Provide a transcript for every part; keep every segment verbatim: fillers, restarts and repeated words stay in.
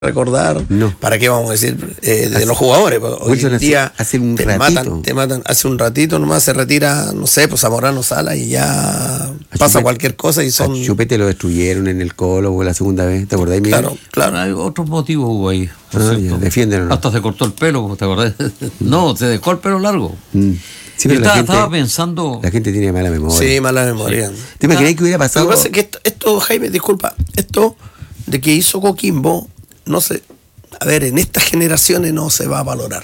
recordar, no. ¿para qué vamos a decir eh, de hace, los jugadores? Hoy en día hace un te ratito. matan, te matan, hace un ratito nomás se retira, no sé, pues Zamorano Sala y ya a pasa Chupete, cualquier cosa y son... A Chupete lo destruyeron en el Colo la segunda vez, ¿te acordás, Miguel? Claro, claro. Hay otros motivos hubo ahí. Ah, ya, defiéndelo. Hasta se cortó el pelo, ¿te acordás? No, se dejó el pelo largo. Mm. Sí, pero estaba, la gente, estaba pensando... La gente tiene mala memoria. Sí, mala memoria. Sí. ¿Te imaginas que hubiera pasado? Lo que pasa es que esto, esto, Jaime, disculpa, esto de que hizo Coquimbo, no sé... A ver, en estas generaciones no se va a valorar.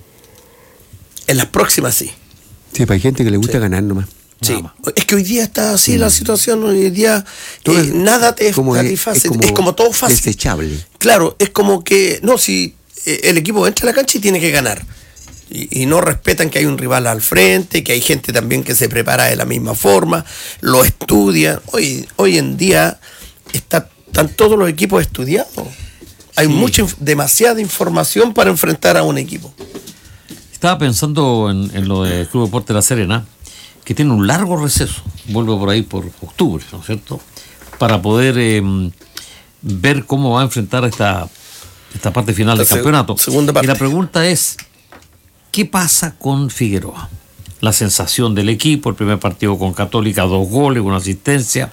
En las próximas sí. Sí, para hay gente que le gusta sí. ganar nomás. Sí, más. Es que hoy día está así mm. la situación, hoy día eh, es, nada te como satisface, es, es, como es como todo fácil. Desechable. Claro, es como que, no, si eh, el equipo entra a la cancha y tiene que ganar. Y, y no respetan que hay un rival al frente, que hay gente también que se prepara de la misma forma, lo estudia. Hoy, hoy en día está, están todos los equipos estudiados. Hay sí. mucha, demasiada información para enfrentar a un equipo. Estaba pensando en, en lo del Club Deportes La Serena, que tiene un largo receso, vuelvo por ahí por octubre, ¿no es cierto?, para poder eh, ver cómo va a enfrentar esta, esta parte final del campeonato. Segunda parte. Y la pregunta es, ¿qué pasa con Figueroa? La sensación del equipo, el primer partido con Católica, dos goles, una asistencia,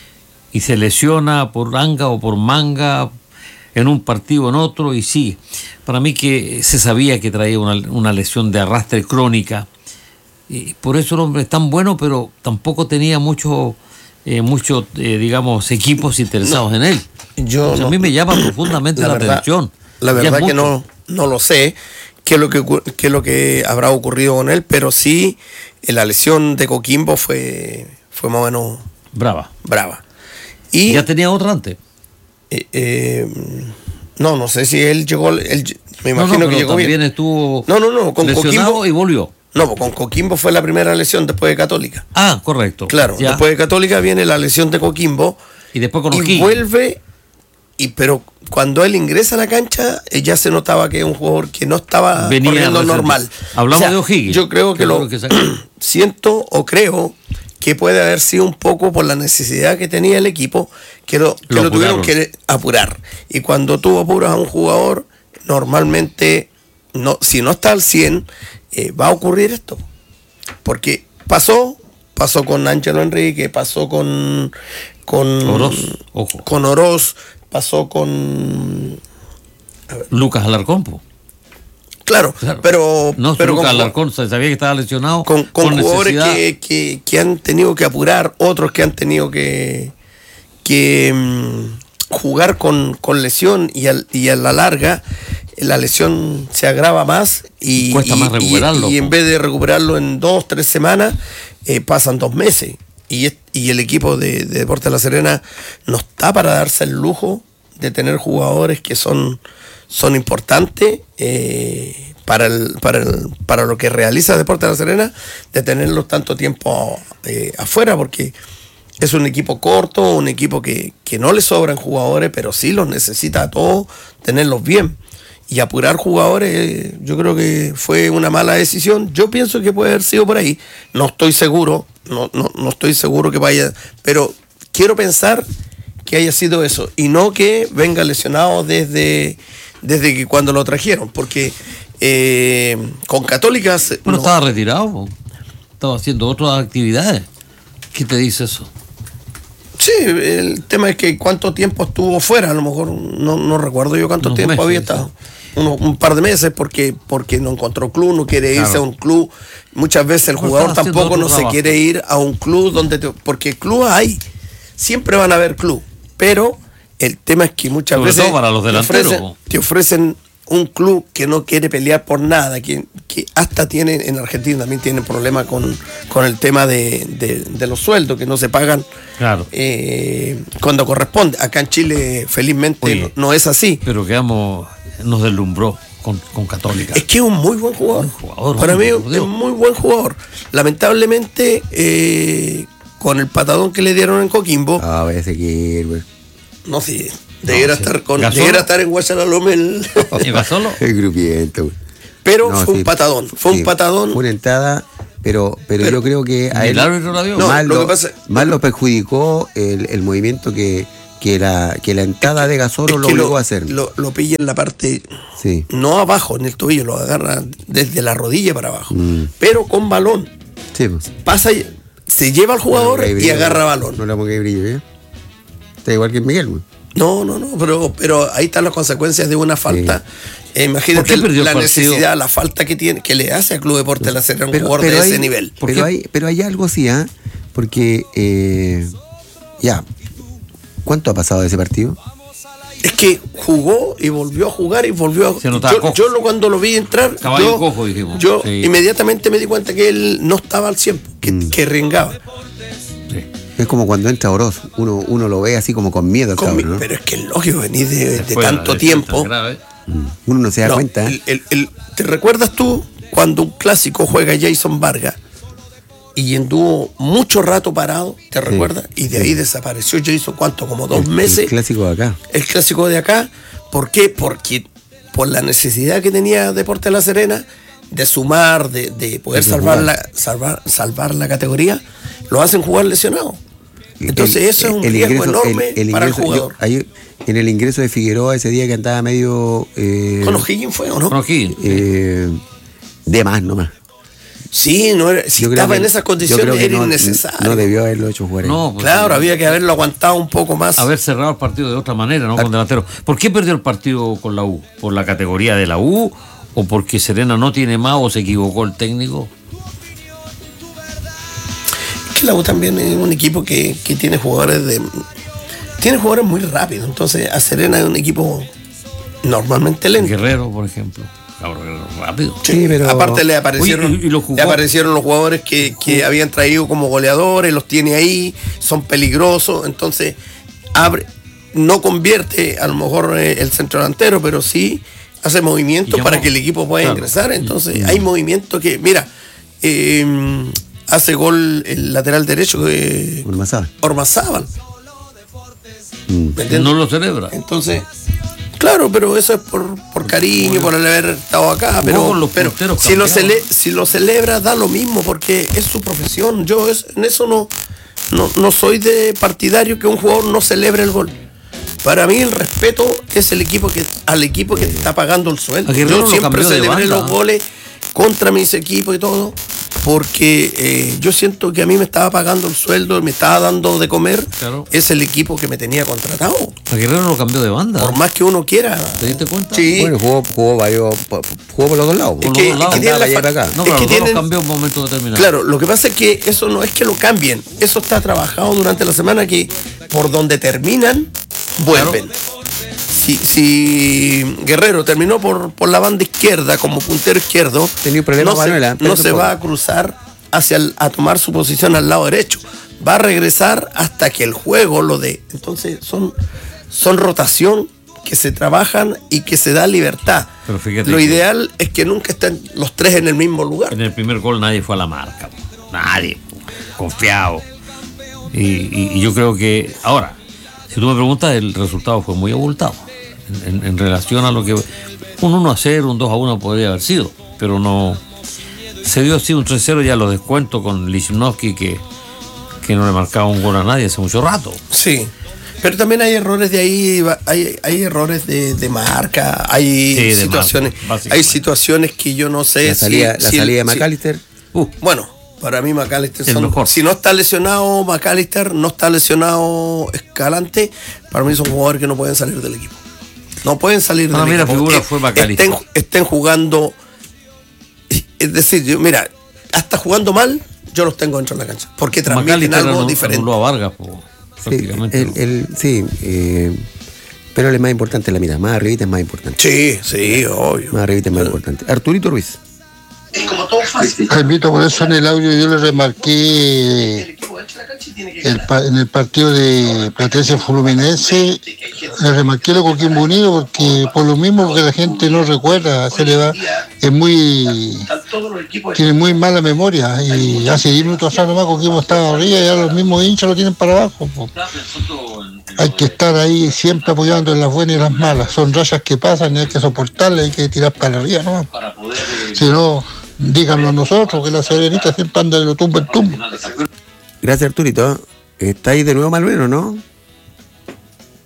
y se lesiona por anga o por manga, en un partido, en otro, y sí, para mí que se sabía que traía una, una lesión de arrastre crónica, y por eso el hombre es tan bueno, pero tampoco tenía muchos, eh, mucho, eh, digamos, equipos interesados no, en él. Yo o sea, no, a mí me llama profundamente la, la verdad, atención. La verdad que no, no lo sé qué es lo que, qué es lo que habrá ocurrido con él, pero sí, la lesión de Coquimbo fue, fue más o menos... Brava. Brava. Y ya tenía otra antes. Eh, eh, no, no sé si él llegó, él, me imagino no, no, que llegó también bien. estuvo no, no, no, con Coquimbo y volvió. No, con Coquimbo fue la primera lesión después de Católica. Ah, correcto. Claro, ya. Después de Católica viene la lesión de Coquimbo y después con y O'Higgins. vuelve, y pero cuando él ingresa a la cancha ya se notaba que es un jugador que no estaba Venía corriendo normal. Hablamos o sea, de O'Higgins. Yo creo que lo que siento o creo que puede haber sido un poco por la necesidad que tenía el equipo, que lo, que lo, lo tuvieron que apurar. Y cuando tú apuras a un jugador, normalmente, no, si no está al cien, eh, va a ocurrir esto. Porque pasó, pasó con Ángelo Enrique, pasó con con Oroz, ojo. con Oroz, pasó con Lucas Alarcón, po. Claro, claro, pero... No, pero Lucas con, Alarcón se sabía que estaba lesionado. Con, con, con jugadores que, que, que han tenido que apurar, otros que han tenido que, que um, jugar con, con lesión y, al, y a la larga la lesión se agrava más y, cuesta y, más recuperarlo. Y, y en vez de recuperarlo en dos, tres semanas, eh, pasan dos meses. Y, y el equipo de, de Deportes La Serena no está para darse el lujo de tener jugadores que son... son importantes eh, para, el, para, el, para lo que realiza Deportes La Serena, de tenerlos tanto tiempo eh, afuera, porque es un equipo corto, un equipo que, que no le sobran jugadores, pero sí los necesita a todos, tenerlos bien. Y apurar jugadores, eh, yo creo que fue una mala decisión. Yo pienso que puede haber sido por ahí. No estoy seguro, no, no, no estoy seguro que vaya, pero quiero pensar que haya sido eso, y no que venga lesionado desde... desde que cuando lo trajeron, porque eh, con Católicas... Pero no. Estaba retirado, estaba haciendo otras actividades. ¿Qué te dice eso? Sí, el tema es que cuánto tiempo estuvo fuera, a lo mejor no, no recuerdo yo cuánto Unos tiempo meses, había estado. Uno, un par de meses porque, porque no encontró club, no quiere irse claro. a un club. Muchas veces el Pero jugador tampoco no trabajo. se quiere ir a un club donde... Te, porque club hay, siempre van a haber club, pero... El tema es que muchas Sobre veces todo para los delanteros. Te, ofrecen, te ofrecen un club que no quiere pelear por nada, que, que hasta tiene, en Argentina también tienen problemas con, con el tema de, de, de los sueldos, que no se pagan claro. eh, cuando corresponde. Acá en Chile felizmente Oye, no, no es así. Pero quedamos, nos deslumbró con, con Católica. Es que es un muy buen jugador. Un jugador Para mí es un muy buen jugador. Lamentablemente, eh, con el patadón que le dieron en Coquimbo... Ah, voy a seguir, güey. No, sí, debiera no, estar con debiera estar en Guayalalome el ¿Y Gasolo? El grupiento, güey. Pero no, fue sí, un patadón, fue sí, un patadón. Fue una entrada, pero, pero, pero yo creo que a él el árbitro la vio. No, más, lo, lo, que pasa, más lo perjudicó el, el movimiento que, que la, que la entrada es que, de Gasoro es lo que obligó lo, a hacer. Lo, lo pilla en la parte, Sí. no abajo, en el tobillo, lo agarra desde la rodilla para abajo, Mm. pero con balón. Sí, pues. Pasa, se lleva al jugador No le y brillo, agarra no, balón. No le ponga brillo, ¿eh? Está igual que Miguel, güey. No, no, no, pero, pero ahí están las consecuencias de una falta. Eh, imagínate ¿Por qué perdió el la partido? necesidad, la falta que tiene, que le hace al Club Deportes La Serena un Pero, jugador pero de hay, ese nivel. ¿Por pero qué? hay, pero hay algo sí, ¿ah? Porque, eh, ya, ¿cuánto ha pasado de ese partido? Es que jugó y volvió a jugar y volvió a Se notaba yo, cojo. yo lo- cuando lo vi entrar, Caballo yo, cojo, dijimos. yo Sí. inmediatamente me di cuenta que él no estaba al cien, que, Mm. que ringaba. Sí. Es como cuando entra Oroz, uno, uno lo ve así como con miedo al Con mi- cabrón, ¿no? Pero es que es lógico venir de, de Después de la tanto lesión tiempo. tan grave. Mm. Uno no se da No, cuenta. el- el- el- ¿te recuerdas tú cuando un clásico juega Jason Vargas y anduvo mucho rato parado? ¿Te recuerdas? Y de ahí desapareció Jason, ¿cuánto? Como dos El- meses. El clásico de acá. El clásico de acá. ¿Por qué? Porque por la necesidad que tenía Deportes La Serena de sumar, de, de poder De salvar jugar. la, salvar, salvar la categoría, lo hacen jugar lesionado. Entonces El- eso es un el riesgo ingreso- enorme el- el para el ingreso- jugador. yo- ahí, en el ingreso de Figueroa ese día que andaba medio... Eh, Con O'Higgins fue, ¿o no? Con O'Higgins. eh, de más nomás. Sí, no era, si Yo creo estaba que- en esas yo condiciones creo que era no, innecesario. No debió haberlo hecho jugar ahí. No, pues, Claro, había que haberlo aguantado un poco más. haber cerrado el partido de otra manera, no con delantero. ¿Por qué perdió el partido con la U? ¿Por la categoría de la U? ¿O porque Serena no tiene más o se equivocó el técnico? Que la U también es un equipo que, que tiene jugadores de tiene jugadores muy rápidos. Entonces, a Serena es un equipo normalmente lento. Guerrero, por ejemplo. Cabrón, Guerrero, rápido. Sí, pero- Aparte le aparecieron, Oye, ¿y- y lo jugó? le aparecieron los jugadores que, que habían traído como goleadores, los tiene ahí, son peligrosos, entonces abre, no convierte a lo mejor eh, el centro delantero, pero sí hace Y movimientos llamó- para que el equipo pueda claro. ingresar. Entonces hay movimientos que, mira, eh, hace gol el lateral derecho de Ormazábal. Ormazábal. Mm. ¿Me entiendes? No lo celebra. Entonces, claro, pero eso es por, por cariño, por haber estado acá. Pero, con los pero punteros si, lo cambiados. cele- si lo celebra, da lo mismo, porque es su profesión. Yo es- en eso no, no, no soy de partidario que un jugador no celebre el gol. Para mí el respeto es el equipo que al equipo que te está pagando el sueldo. A Guerrero Yo lo siempre cambió de celebré banda. los goles contra mis equipos y todo, porque eh, yo siento que a mí me estaba pagando el sueldo, me estaba dando de comer, Claro. es el equipo que me tenía contratado. A Guerrero lo cambió de banda. Por más que uno quiera. ¿Te diste cuenta? Sí. Bueno, jugó, jugó varios. Jugó por los dos lados. Es Por que, los dos es que lados. tienen la Andaba fa- para allá y para acá. No, es pero que los dos tienen- lo cambió en un momento determinado. Claro, lo que pasa es que eso no es que lo cambien, eso está trabajado durante la semana que por donde terminan, vuelven. Si, si Guerrero terminó por, por la banda izquierda como puntero izquierdo, Tenía un problema, no se, Manuela, no espérate se un poco. va a cruzar hacia el- a tomar su posición al lado derecho. Va a regresar hasta que el juego lo dé. Entonces son, son rotación que se trabajan y que se da libertad. Pero fíjate Lo que- ideal es que nunca estén los tres en el mismo lugar. En el primer gol nadie fue a la marca. po. Nadie. po. Confiado. Y, y- y yo creo que. Ahora, si tú me preguntas, el resultado fue muy abultado. En, en- en relación a lo que. Un uno a cero, un dos a uno podría haber sido. Pero no. Se dio así un tres cero ya los descuentos con Lichnowsky que, que no le marcaba un gol a nadie hace mucho rato. Sí. Pero también hay errores de ahí, hay, hay errores de, de marca, hay Sí, de situaciones, marca, básicamente. hay situaciones que yo no sé La salida, si, la si- salida de si- McAllister. Uh, bueno, para mí McAllister El son- mejor. si no está lesionado McAllister, no está lesionado Escalante, para mí son jugadores que no pueden salir del equipo. No pueden salir Para del mí la equipo. figura Eh, fue McAllister. Estén, estén jugando, es decir, yo, mira, hasta jugando mal, yo los tengo dentro de la cancha, porque transmiten McAllister algo anul- diferente. anuló a Vargas, po, Sí, prácticamente. el, el- sí eh, pero él es más importante en la mitad. Más arribita es más importante. Sí, sí, obvio. Más arribita es más importante. Arturito Ruiz. Es como todo fácil. Jaimito, por eso en el audio yo le remarqué el pa- en el partido de Platense Fluminense, le remarqué lo Coquimbo Unido porque por lo mismo que la gente no recuerda, se le va, es muy, tiene muy mala memoria y hace diez minutos atrás nomás Coquimbo estaba arriba y ya los mismos hinchas lo tienen para abajo. Po. Hay que estar ahí siempre apoyando en las buenas y las malas, son rayas que pasan y hay que soportarlas, hay que tirar para arriba nomás. Si no, díganlo nosotros, que la Serenita siempre anda de lo tumbo en tumbo. Gracias, Arturito. Está ahí de nuevo Manuel, ¿no?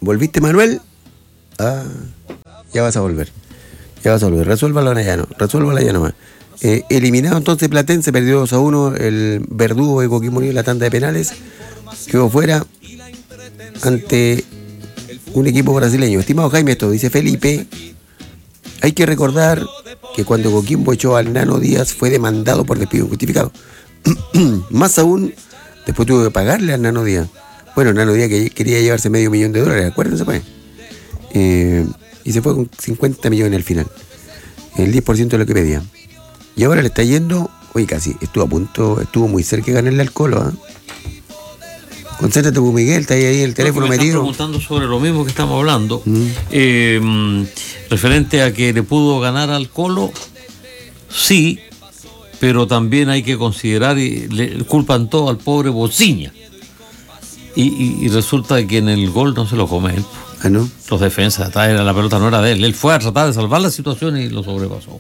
¿Volviste, Manuel? Ah, ya vas a volver. Ya vas a volver. Resuélvalo allá, no. Resuélvalo allá nomás. Eh, eliminado entonces Platense, perdió dos a uno. El verdugo de Coquimbo Unido en la tanda de penales. Quedó fuera ante un equipo brasileño. Estimado Jaime, esto dice Felipe. Hay que recordar que cuando Coquimbo echó al Nano Díaz fue demandado por despido injustificado. Más aún, después tuvo que pagarle al Nano Díaz. Bueno, el Nano Díaz que quería llevarse medio millón de dólares, acuérdense pues. Eh, y se fue con cincuenta millones al final. El diez por ciento de lo que pedía. Y ahora le está yendo, oye, casi, estuvo a punto, estuvo muy cerca de ganarle al Colo, ¿eh? Concéntrate con Miguel, está ahí, ahí el teléfono me metido. Están preguntando sobre lo mismo que estamos hablando, Mm. eh, referente a que le pudo ganar al Colo, sí, pero también hay que considerar, y le culpan todo al pobre Bociña. Y, y, y resulta que en el gol no se lo come él. Ah, ¿no? Los defensas, atrás era, la pelota no era de él. Él fue a tratar de salvar la situación y lo sobrepasó.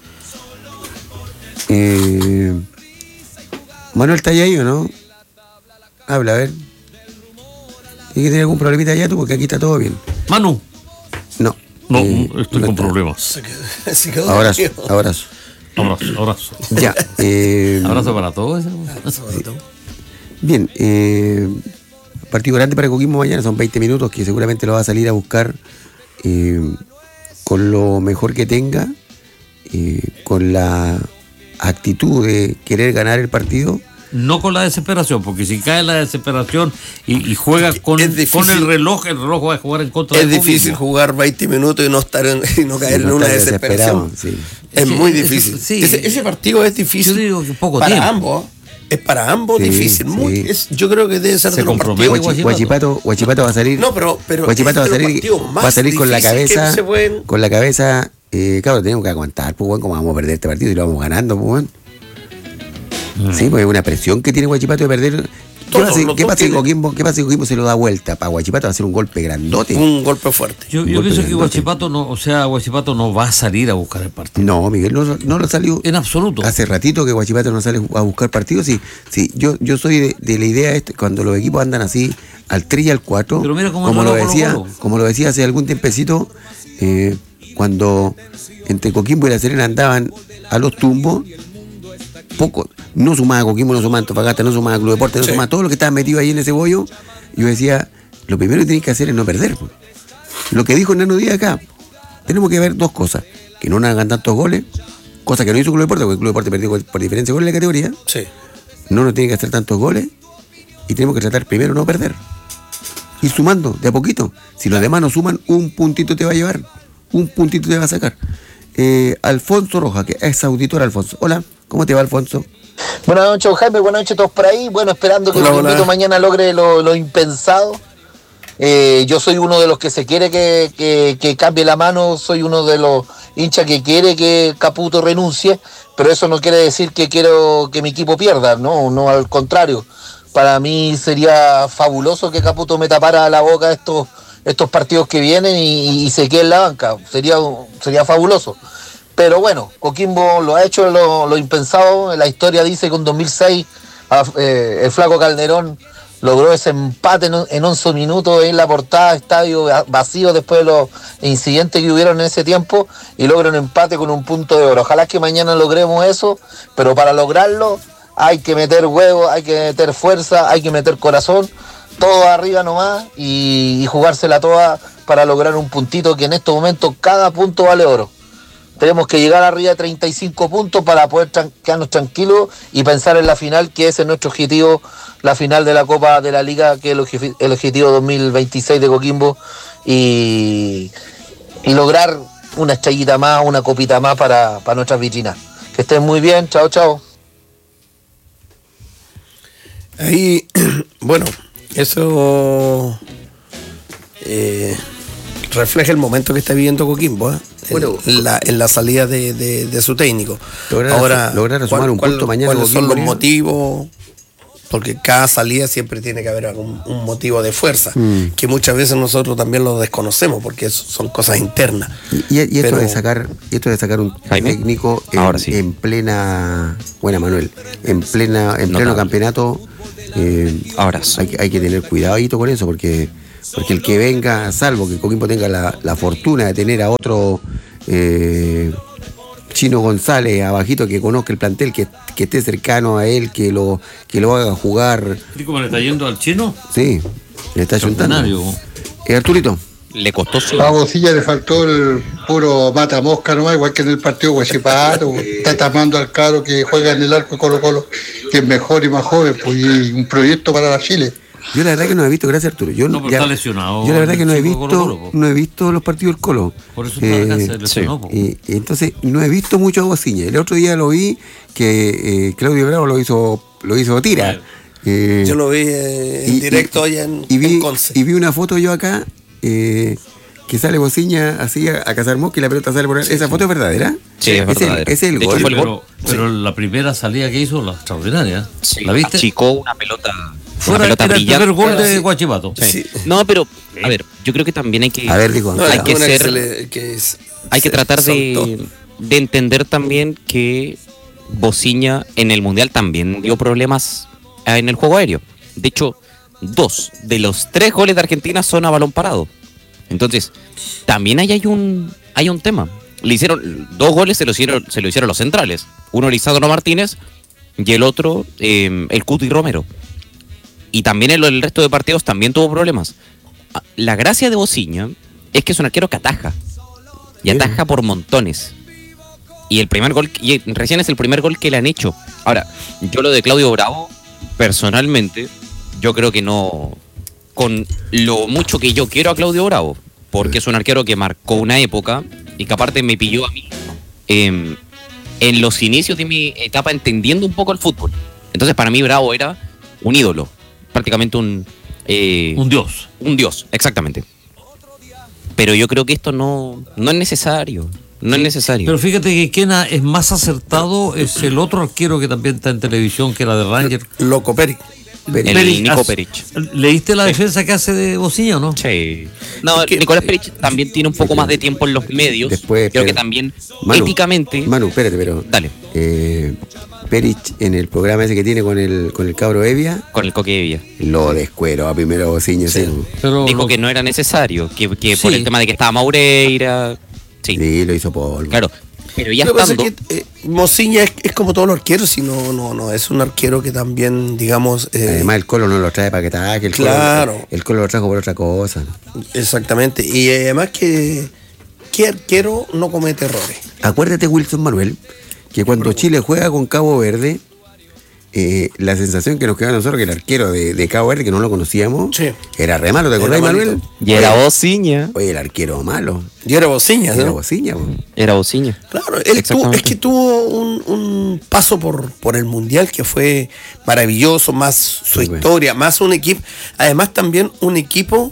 Eh, Manuel, ¿está ahí o no? Habla, a ver. ¿Tienes que tener algún problemita allá tú? Porque aquí está todo bien. Manu. No. No, eh, estoy no con está. problemas. Se quedó, se quedó Abrazo, dormido. abrazo. Abrazo, abrazo. Ya. Eh, Abrazo para todos. Bien, eh, partido grande para Coquimbo mañana, son veinte minutos que seguramente lo va a salir a buscar eh, con lo mejor que tenga, eh, con la actitud de querer ganar el partido. No con la desesperación, porque si cae la desesperación y, y juega con, Es difícil. con el reloj, el reloj va a jugar en contra Es del difícil Coquimbo. jugar veinte minutos y no estar en, y no caer Y no en una estar desesperación. desesperado, sí. Es Es que muy eso- difícil. sí. ese, ese partido es difícil. Yo digo que poco para tiempo. ambos. Es para ambos Sí, difícil. Muy, sí. es, yo creo que debe ser Se de los compromete partidos. Guachipato. Guachipato, Guachipato va a salir. No, pero, pero Guachipato va a es de los salir, partidos más va a salir con la difíciles que cabeza, se pueden- con la cabeza, eh, claro, tenemos que aguantar, pues bueno, cómo vamos a perder este partido y lo vamos ganando, pues bueno. Sí, pues es una presión que tiene Guachipato de perder. ¿Qué Todos, pasa, los ¿qué dos pasa si tienen. Coquimbo, qué pasa si Coquimbo se lo da vuelta? Para Guachipato va a ser un golpe grandote. Un golpe fuerte. Yo, Un yo golpe pienso que grandote. Guachipato no, o sea, Guachipato no va a salir a buscar el partido. No, Miguel, no, no lo salió. En absoluto. Hace ratito que Guachipato no sale a buscar partidos. Sí, sí, yo, yo soy de, de la idea este, cuando los equipos andan así al tres y al cuatro, Pero mira cómo como entró lo Colo decía, Colo. como lo decía hace algún tiempecito, eh, cuando entre Coquimbo y La Serena andaban a los tumbos, poco, no sumaba Coquimbo, no sumaba Antofagasta, no sumaba Club Deporte, no Sí. sumaba todo lo que estaba metido ahí en ese bollo. Yo decía, lo primero que tienen que hacer es no perder. Pues. Lo que dijo Nano Díaz acá, tenemos que ver dos cosas, que no nos hagan tantos goles, cosa que no hizo Club Deporte, porque el Club Deporte perdió por diferencia de goles en la categoría, Sí. no nos tienen que hacer tantos goles y tenemos que tratar primero no perder. Ir sumando de a poquito. Si los demás no suman, un puntito te va a llevar, un puntito te va a sacar. Eh, Alfonso Roja, que es auditor Alfonso. Hola, ¿cómo te va, Alfonso? Buenas noches, Jaime. Buenas noches a todos por ahí. Bueno, esperando que Hola, el hola. Invito mañana logre lo, lo impensado. Eh, yo soy uno de los que se quiere que, que, que cambie la mano. Soy uno de los hinchas que quiere que Caputo renuncie. Pero eso no quiere decir que quiero que mi equipo pierda. No, no, al contrario. Para mí sería fabuloso que Caputo me tapara la boca estos, estos partidos que vienen y, y se quede en la banca. Sería, sería fabuloso. Pero bueno, Coquimbo lo ha hecho lo, lo impensado. La historia dice que en dos mil seis a- eh, el flaco Calderón logró ese empate en, en once minutos en la portada, estadio va- vacío después de los incidentes que hubieron en ese tiempo, y logra un empate con un punto de oro. Ojalá que mañana logremos eso, pero para lograrlo hay que meter huevo, hay que meter fuerza, hay que meter corazón, todo arriba nomás y, y jugársela toda para lograr un puntito, que en estos momentos cada punto vale oro. Tenemos que llegar arriba de treinta y cinco puntos para poder tran- quedarnos tranquilos y pensar en la final, que ese es nuestro objetivo, la final de la Copa de la Liga, que es el, obje- el objetivo dos mil veintiséis de Coquimbo, y, y lograr una estrellita más, una copita más para, para nuestras vitrinas. Que estén muy bien, chao, chao. Ahí, bueno, eso eh, refleja el momento que está viviendo Coquimbo, ¿eh? Bueno, en, la, en la salida de, de- de su técnico. Lograr- Ahora, lograr sumar ¿cuál- un cuál- punto mañana ¿cuáles son Coquimbo, los ¿no? motivos? Porque cada salida siempre tiene que haber algún, un motivo de fuerza, Mm. que muchas veces nosotros también lo desconocemos, porque eso son cosas internas. Y, y- y esto Pero- de sacar, y esto de sacar un Jaime, técnico en, ahora sí. en plena, buena Manuel, en plena, en pleno Notable. campeonato, eh, Abrazo. hay, que- hay que tener cuidadito con eso, porque Porque el que venga, salvo que Coquimbo tenga la, la fortuna de tener a otro eh, Chino González abajito que conozca el plantel, que, que esté cercano a él, que lo, que lo haga jugar. ¿Y cómo le está yendo al Chino? Sí, le está ayuntando. Eh, Arturito. Le costó su... A Bocilla le faltó el puro mata mosca nomás, igual que en el partido Huachipato. Está tapando al caro que juega en el arco de Colo Colo, que es mejor y más joven, pues, y un proyecto para la Chile. Yo la verdad que no he visto, gracias Arturo. Yo, no, pero ya, está lesionado. Yo la verdad que no he visto, Colo -Colo, no he visto los partidos del Colo. Por eso está acá, eh, se lesionó. Sí. Y, y entonces no he visto mucho a Bociña. El otro día lo vi que eh, Claudio Bravo lo hizo, lo hizo tira. Eh, yo lo vi eh, en y, directo y, allá en, y vi, en Conce. Y vi una foto yo acá eh, que sale Bociña así a, a cazar mosca y la pelota sale por ahí. Sí, ¿Esa sí. foto es verdadera? Sí, es verdadera. Es el, es el de gol. hecho, fue el pero gol. pero sí. La primera salida que hizo, la extraordinaria. Sí, ¿La viste? achicó una pelota. Fuera, una pelota era brillante. el primer gol de Sí. Guachipato. Sí. Sí. No, pero, a ver, yo creo que también hay que... A ver, digo, No, hay es que una ser- se le- que es- Hay que se tratar soltó. de, de entender también que Bociña en el Mundial también dio problemas eh, en el juego aéreo. De hecho, dos de los tres goles de Argentina son a balón parado. Entonces, también ahí hay un, hay un tema. Le hicieron dos goles, se lo hicieron, se lo hicieron los centrales. Uno Lisandro Martínez y el otro eh, el Cuti Romero. Y también en el resto de partidos también tuvo problemas. La gracia de Bociña es que es un arquero que ataja. Y ataja por montones. Y el primer gol, y recién es el primer gol que le han hecho. Ahora, yo lo de Claudio Bravo, personalmente, yo creo que no... Con lo mucho que yo quiero a Claudio Bravo, porque es un arquero que marcó una época y que aparte me pilló a mí eh, en los inicios de mi etapa entendiendo un poco el fútbol. Entonces para mí Bravo era un ídolo, prácticamente un... Eh, Un dios. un dios, exactamente. Pero yo creo que esto no, no es necesario. No es necesario. Pero fíjate que quien ha- es más acertado es el otro arquero que también está en televisión, que era de Ranger. Loco Peri. Peri- El Perich. Nico Has- Perich. ¿Leíste la Sí. defensa que hace de Bociña o no? Sí. No, Es que- Nicolás Perich también tiene un poco más de tiempo en los medios. Después, creo pero- que también Manu, éticamente. Manu, espérate, pero. Dale. Eh, Perich en el programa ese que tiene con el con el cabro Evia, Con el Coque Evia. lo descuero a primero Bociña. Sí. Sí. Pero Dijo lo- que no era necesario, que, que por Sí. el tema de que estaba Maureira. Sí, Sí, lo hizo polvo. claro. Pero ya Lo que pasa es estando. que eh, Mociña es, es como todos los arqueros, y no, no, no, es un arquero que también, digamos... eh, Además, el Colo no lo trae para que ataque. El Claro. Colo, el Colo lo trajo por otra cosa. exactamente. Y además que, que arquero no comete errores. Acuérdate, Wilson Manuel, que cuando Chile juega con Cabo Verde, eh, la sensación que nos queda a nosotros, que el arquero de, de Cabo Verde, que no lo conocíamos, Sí. era re malo, ¿te acordás, Era Manuel? malito. Y era Bociña. Oye, el arquero malo. Y era Bociña, Era ¿no? Bociña, po. Era Bociña. Claro, él tuvo, Exactamente. es que tuvo un, un paso por, por el Mundial que fue maravilloso, más su Sí, bueno. historia, más un equipo, además también un equipo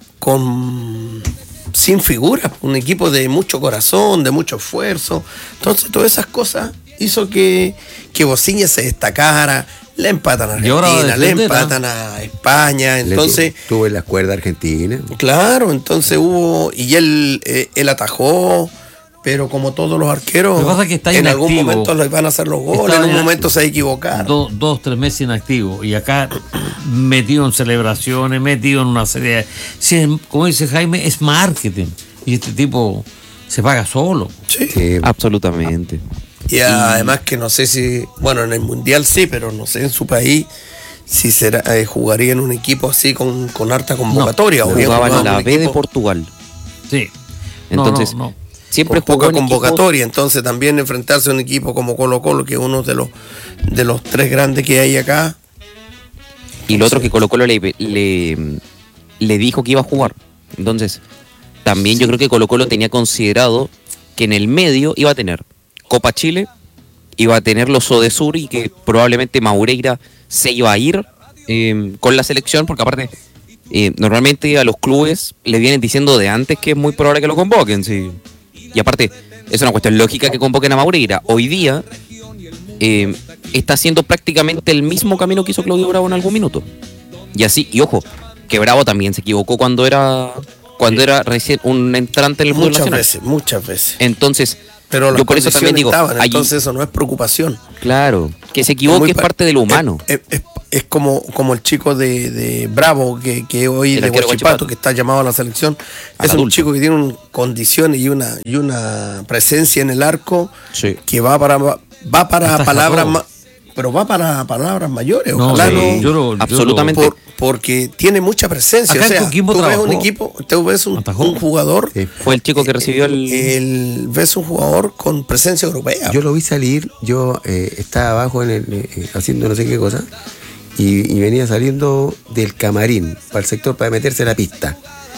con sin figuras, un equipo de mucho corazón, de mucho esfuerzo. Entonces todas esas cosas hizo que, que Bociña se destacara, le empatan a Y ahora va a Argentina, le defender, empatan a España, Le entonces... tu- tuvo en las cuerdas argentinas. Claro, entonces hubo, y él, eh, él atajó, pero como todos los arqueros, Lo que pasa es que está en algún inactivo. momento les van a hacer los goles, Está en un ina- momento se va a equivocar. Do- dos, tres meses inactivo. Y acá metido en celebraciones, metido en una serie de... Sí, es- como dice Jaime, es marketing. Y este tipo se paga solo. Sí. Sí, Absolutamente. Y además que no sé si, bueno, en el Mundial sí, pero no sé en su país si será eh, jugaría en un equipo así con, con harta convocatoria. o bien Jugaba en jugaba la un B de equipo Portugal. Sí. No, Entonces, no, no. siempre con jugó poca en equipos- convocatoria, entonces también enfrentarse a un equipo como Colo Colo, que es uno de los de los tres grandes que hay acá. Y lo otro que Colo Colo le, le, le dijo que iba a jugar. Entonces, también yo creo que Colo Colo tenía considerado que en el medio iba a tener Copa Chile, iba a tener los Odesur y que probablemente Maureira se iba a ir eh, con la selección, porque aparte, eh, normalmente a los clubes le vienen diciendo de antes que es muy probable que lo convoquen. Sí. Y aparte, es una cuestión lógica que convoquen a Maureira. Hoy día eh, está haciendo prácticamente el mismo camino que hizo Claudio Bravo en algún minuto. Y así, y ojo, que Bravo también se equivocó cuando era cuando era recién un entrante en el fútbol Muchas nacional. veces, muchas veces. Entonces, Pero las Yo por eso también condiciones digo, estaban, allí- entonces eso no es preocupación. Claro, que se Es equivoque muy es pa- parte de lo humano. Es, es- es como, como el chico de, de Bravo, que, que hoy El de arquero Huachipato, Huachipato. que está llamado a la selección. Al Es un adulto. chico que tiene un, condiciones y una, y una presencia en el arco Sí. que va para va para Ataja palabras todo. ma- pero va para palabras mayores. No, Ojalá sí, no. yo lo- yo lo- absolutamente. por- porque tiene mucha presencia. Acá O sea, en Coquimbo tú ves un trabajó. equipo, tú ves un, Atajó. un jugador, Sí. Fue el chico que recibió el... el, ves un jugador con presencia europea. Yo lo vi salir, yo eh, estaba abajo en el, eh, haciendo no sé qué cosa, y, y venía saliendo del camarín para el sector para meterse a la pista.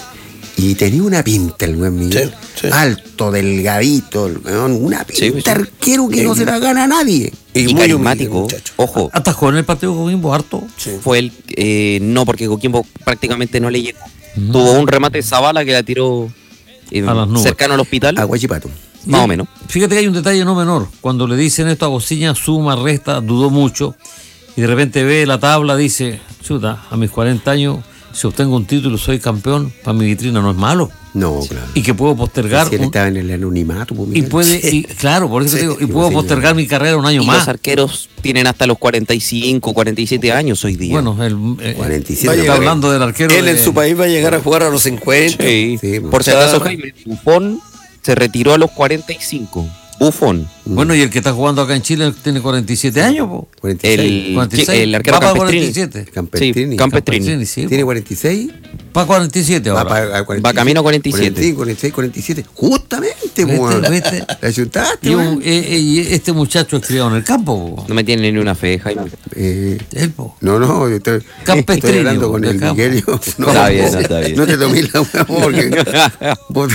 Y tenía una pinta el buen Miguel. Sí, sí. Alto, delgadito, el weón, una pinta Sí, sí. arquero que no se la gana a nadie. y muy humilde, carismático. muchacho. Ojo, Atajó en el partido con Coquimbo harto. Sí. fue el... eh, no, porque Coquimbo prácticamente no le llegó. Tuvo un remate de Zavala que la tiró eh, A las nubes. cercano al hospital, A Huachipato. más Y o menos. Fíjate que hay un detalle no menor. Cuando le dicen esto a Bociña, suma, resta, dudó mucho. Y de repente ve la tabla, dice, chuta, a mis cuarenta años, si obtengo un título, soy campeón, para mi vitrina no es malo. No, claro. Y que puedo postergar. Si él un- estaba en el anonimato, pues, y Miguel. puede, y, claro, por eso Sí. te digo, y Sí, puedo sí, postergar mi carrera un año Y más. los arqueros tienen hasta los cuarenta y cinco, cuarenta y siete años hoy día. Bueno, el, eh, cuarenta y siete. Va a está llegar- hablando del arquero. Él en de- su país va a llegar a jugar a los cincuenta. Sí. Sí, Por si o sea, acaso, Jaime, Buffon se retiró a los cuarenta y cinco. Buffon. Bueno, y el que está jugando acá en Chile tiene cuarenta y siete años, po. cuarenta y seis. El, cuarenta y seis. el arquero Va para Campestrini. cuarenta y siete. Campestrini. Sí, Campestrini. Campestrini, sí, Tiene po. cuarenta y seis. Va cuarenta y siete Va, ahora. para- a cuarenta y Va camino a cuarenta y siete. cuarenta y cinco, cuarenta y seis, cuarenta y siete. Justamente, ¿Viste? weón. ¿Viste? La chutaste, Y, weón. un- eh, eh, y este muchacho es criado en el campo, po. No me tiene ni una fe, Jaime. Eh, Él, po. no, no, yo estoy, Campestrini, estoy hablando con de el campo. Miguel. yo- No, Está bien, vos- está bien. No te tomes la weá porque vos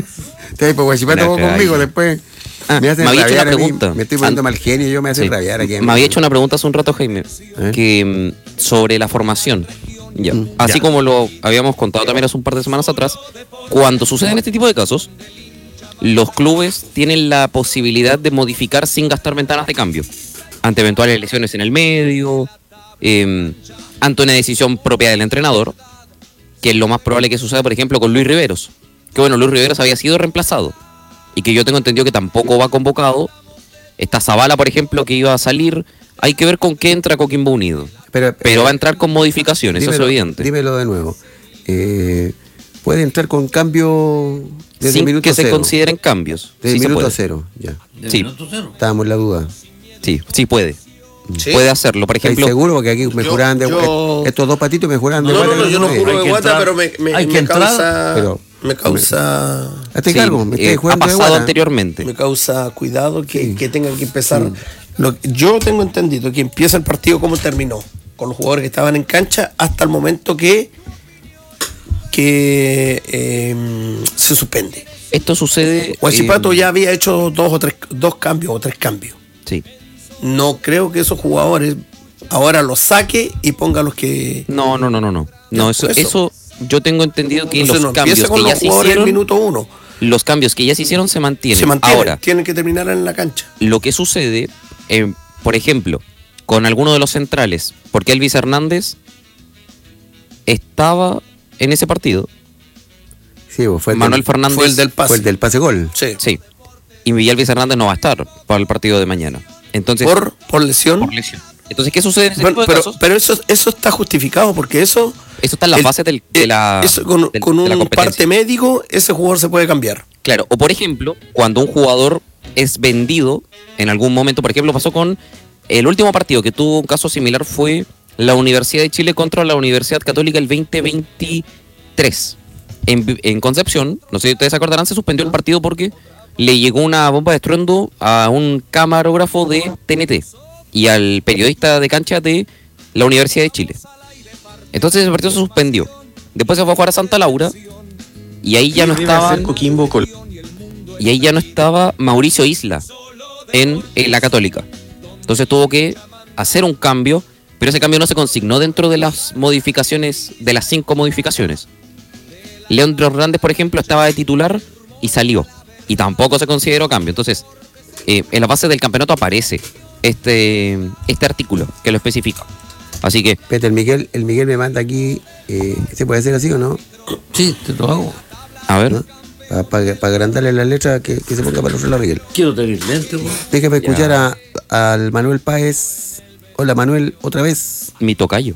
te vas por Guachipato Una vos calle. conmigo después. Ah, me hacen me había hecho rabiar una a mí, pregunta. me estoy poniendo An- mal genio y yo me hace Sí. rabiar aquí. Me había hecho una pregunta hace un rato, Jaime, ¿Eh? que mm, sobre la formación. Ya. Mm, Así ya. como lo habíamos contado también hace un par de semanas atrás, cuando suceden este tipo de casos, los clubes tienen la posibilidad de modificar sin gastar ventanas de cambio, ante eventuales lesiones en el medio, eh, ante una decisión propia del entrenador, que es lo más probable que suceda, por ejemplo, con Luis Riveros. Que bueno, Luis Riveros había sido reemplazado y que yo tengo entendido que tampoco va convocado. Está Zavala, por ejemplo, que iba a salir. Hay que ver con qué entra Coquimbo Unido. Pero, Pero va a entrar con modificaciones, eso es dímelo, evidente. Dímelo de nuevo. Eh, puede entrar con cambio desde Sin el minuto que se cero. consideren cambios. Desde Sí el se minuto puede. cero, ya. De Sí. minuto cero. Estábamos en la duda. Sí, sí puede. Sí. Puede hacerlo. Por ¿Estás ejemplo, seguro? Porque aquí me yo- juraban de yo- estos dos patitos me juraban de No, no, guata no, que yo no podía. juro Hay de que guata, entrar, pero me, me, hay que me entrar, causa. pero- me causa. Hazte sí, cargo, me eh, estoy ha jugando de pasado guata. anteriormente. Me causa cuidado que, Sí. que tengan que empezar. Lo, yo tengo entendido que empieza el partido como terminó, con los jugadores que estaban en cancha hasta el momento que, que eh, se suspende. Esto sucede. Huachipato eh, ya había hecho dos o tres dos cambios o tres cambios. Sí. No creo que esos jugadores ahora los saque y ponga los que. No, no, no, no, no. No, eso, Eso. eso yo tengo entendido que Entonces los no empieza cambios con que ya los se jugadores del hicieron, minuto uno. los cambios que ya se hicieron se mantienen. Se mantiene. Ahora, Tienen que terminar en la cancha. lo que sucede, eh, por ejemplo, con alguno de los centrales, porque Elvis Hernández estaba en ese partido. Sí, pues, fue el Manuel del, Fernández Fue el del pase. fue el del pase gol. Sí. Sí. Y Elvis Hernández no va a estar para el partido de mañana. Entonces, Por, por lesión. por lesión. Entonces, ¿qué sucede en ese Bueno, tipo de pero casos? pero eso, eso está justificado porque eso. Eso está en las el- bases del- de eh, la, eso con, del- con de la un competencia. parte médico, ese jugador se puede cambiar. Claro, o por ejemplo, cuando un jugador es vendido en algún momento, por ejemplo, pasó con el último partido que tuvo un caso similar fue la Universidad de Chile contra la Universidad Católica el veinte veintitrés. En, en Concepción, no sé si ustedes se acordarán, se suspendió el partido porque le llegó una bomba de estruendo a un camarógrafo de T N T y al periodista de cancha de la Universidad de Chile. Entonces el partido se suspendió. Después se fue a jugar a Santa Laura y ahí ya no estaban y ahí ya no estaba Mauricio Isla en, en la Católica. Entonces tuvo que hacer un cambio, pero ese cambio no se consignó dentro de las modificaciones, de las cinco modificaciones. Leandro Hernández, por ejemplo, estaba de titular y salió. Y tampoco se consideró cambio. Entonces, eh, en la base del campeonato aparece este, este artículo que lo especifica. Así que, Espérate, el Miguel, el Miguel me manda aquí. Eh, ¿Se puede hacer así o no? Sí, te lo hago. a ver. ¿No? Para pa, pa agrandarle las letras, que, que se ponga para el otro lado, Miguel. Quiero tener lente, weón. Déjame escuchar a, al Manuel Páez. Hola, Manuel, otra vez. Mi tocayo.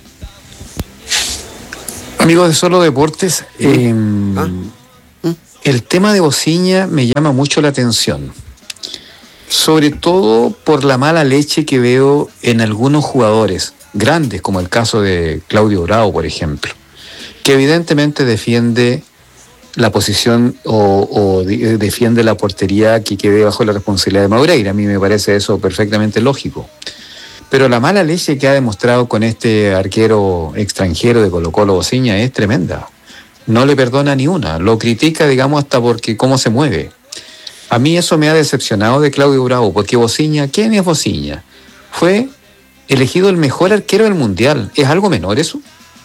Amigos de Solo Deportes, eh, ¿Ah? el tema de Bociña me llama mucho la atención, sobre todo por la mala leche que veo en algunos jugadores grandes, como el caso de Claudio Bravo, por ejemplo, que evidentemente defiende la posición o, o de, defiende la portería que quede bajo la responsabilidad de Maureira. A mí me parece eso perfectamente lógico. Pero la mala leche que ha demostrado con este arquero extranjero de Colo-Colo, Bociña, es tremenda. No le perdona ni una. Lo critica, digamos, hasta porque cómo se mueve. A mí eso me ha decepcionado de Claudio Bravo, porque Bociña, ¿quién es Bociña? Fue elegido el mejor arquero del Mundial. ¿Es algo menor eso?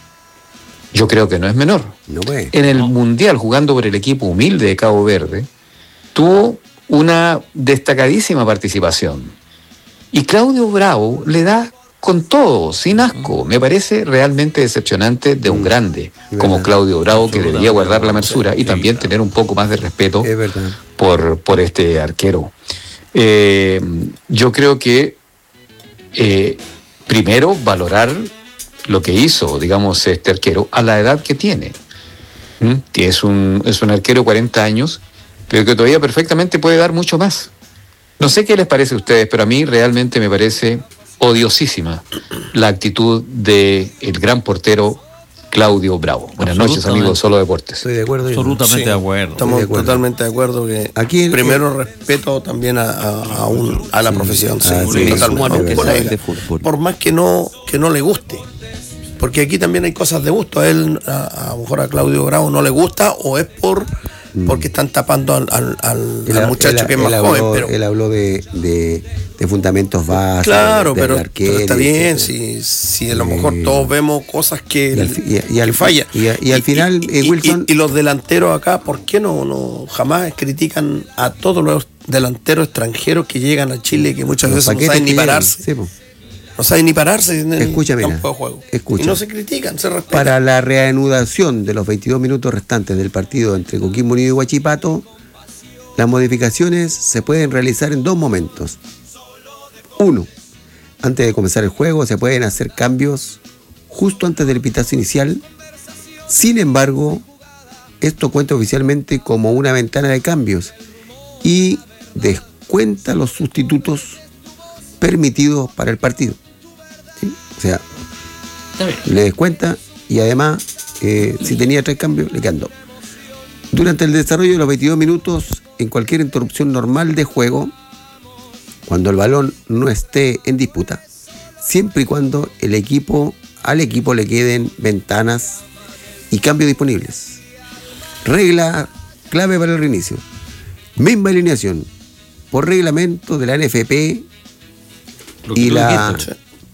Yo creo que no es menor. No, pues. En el Mundial, jugando por el equipo humilde de Cabo Verde, tuvo una destacadísima participación. Y Claudio Bravo le da con todo, sin asco. Me parece realmente decepcionante de un grande como Claudio Bravo, que debería guardar la mesura y también tener un poco más de respeto por, por este arquero. Eh, yo creo que eh, primero valorar lo que hizo, digamos, este arquero a la edad que tiene. ¿Mm? Es un, es un arquero de cuarenta años, pero que todavía perfectamente puede dar mucho más. No sé qué les parece a ustedes, pero a mí realmente me parece odiosísima la actitud del gran portero Claudio Bravo. Buenas noches, amigos de Solo Deportes. Estoy de acuerdo. Absolutamente Sí, de acuerdo. Estamos de acuerdo. totalmente de acuerdo que Aquí el- primero respeto también a, a, a un- a la profesión, sí, Ah, sí, totalmente. somos A un que colega, saben de fútbol. por más que no, que no le guste. Porque aquí también hay cosas de gusto. A él, a, a lo mejor a Claudio Bravo no le gusta, o es por porque están tapando al, al, al- Él- al muchacho él- que es él más habló, joven. Pero, él habló de, de, de fundamentos básicos. claro, de- pero, del pero está arquero, bien, etcétera. si, si a lo mejor todos vemos cosas que, Y al fi- y- y al que fi- fallan. y a- y al final, eh, y- Wilson- y- y los delanteros acá, ¿por qué no, no jamás critican a todos los delanteros extranjeros que llegan a Chile, que muchas Los veces no paquetes saben que ni llegan, pararse? sí, po. No saben ni pararse en el Escucha, mira, campo de juego. escucha. Y no se critican, se respetan. Para la reanudación de los veintidós minutos restantes del partido entre Coquimbo Unido y Huachipato, las modificaciones se pueden realizar en dos momentos. Uno, antes de comenzar el juego se pueden hacer cambios justo antes del pitazo inicial. Sin embargo, esto cuenta oficialmente como una ventana de cambios y descuenta los sustitutos permitidos para el partido. ¿Sí? O sea, Está bien. le descuenta y además, eh, si tenía tres cambios, le quedan dos. Durante el desarrollo de los veintidós minutos, en cualquier interrupción normal de juego, cuando el balón no esté en disputa, siempre y cuando el equipo, al equipo le queden ventanas y cambios disponibles. Regla clave para el reinicio. Misma alineación. Por reglamento de la N F P Lo que y tú la dijiste.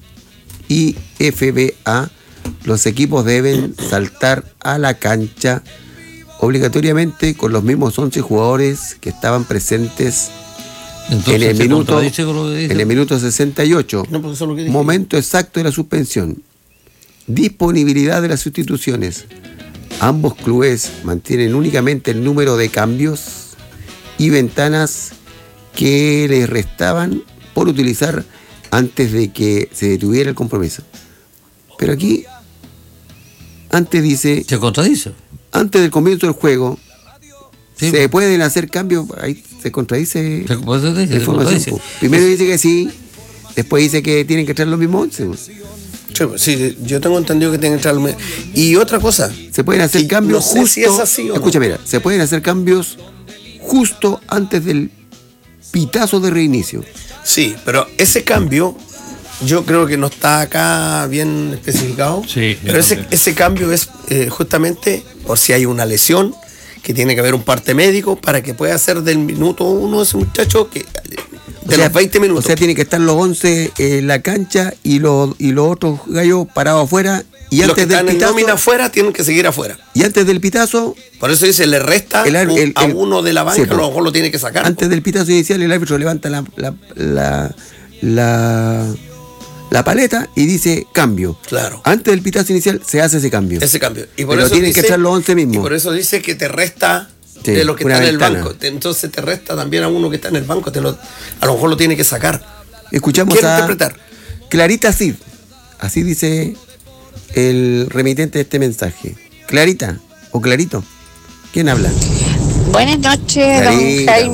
I F B A, los equipos deben saltar a la cancha obligatoriamente con los mismos once jugadores que estaban presentes Entonces, en el ¿se minuto contradice con lo que dice? en el minuto sesenta y ocho. No, porque eso es lo que dije. Momento exacto de la suspensión. Disponibilidad de las sustituciones. Ambos clubes mantienen únicamente el número de cambios y ventanas que les restaban por utilizar antes de que se detuviera el compromiso. Pero aquí, antes dice, Se contradice. antes del comienzo del juego, Sí. se pueden hacer cambios. Ahí se contradice Se contradice, la se información. contradice. po. Primero dice que sí, después dice que tienen que traer los mismos once. po. Sí, pues, sí, yo tengo entendido que tienen que entrar. al- Y otra cosa, Se pueden hacer Y cambios no sé justo. si es así o no. Escucha, mira, se pueden hacer cambios justo antes del pitazo de reinicio. sí, pero ese cambio yo creo que no está acá bien especificado. Sí, yo pero ese, también. ese cambio es eh, justamente por si hay una lesión, que tiene que haber un parte médico para que pueda hacer del minuto uno ese muchacho que de O sea, los veinte minutos. O sea, tienen que estar los once en la cancha y los, y los otros gallos parados afuera. Y los que antes, del están en pitazo, nómina afuera tienen que seguir afuera. y antes del pitazo, Por eso dice, le resta El ar- un- el- a el- uno de la banca, sí, a lo mejor lo tiene que sacar. antes del pitazo inicial, el árbitro levanta la, la, la, la, la paleta y dice cambio. Claro. Antes del pitazo inicial se hace ese cambio. Ese cambio. Y por Pero eso tienen que dice- estar los once mismos. Y por eso dice que te resta Sí, de los que una están en el ventana. banco. Te- Entonces te resta también a uno que está en el banco, te lo, a lo mejor lo tiene que sacar. Escuchamos Quiero a interpretar. Clarita Cid. Así dice el remitente de este mensaje. Clarita o Clarito. ¿Quién habla? Buenas noches, don Clarita. Jaime.